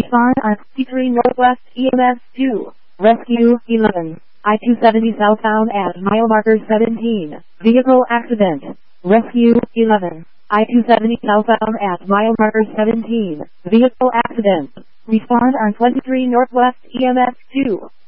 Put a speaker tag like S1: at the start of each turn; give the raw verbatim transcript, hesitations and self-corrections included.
S1: Respond on fifty-three Northwest E M S two. Rescue eleven. I two seventy southbound at mile marker seventeen. Vehicle accident. Rescue eleven. I two seventy southbound at mile marker seventeen. Vehicle accident. Respond on twenty-three Northwest E M S two.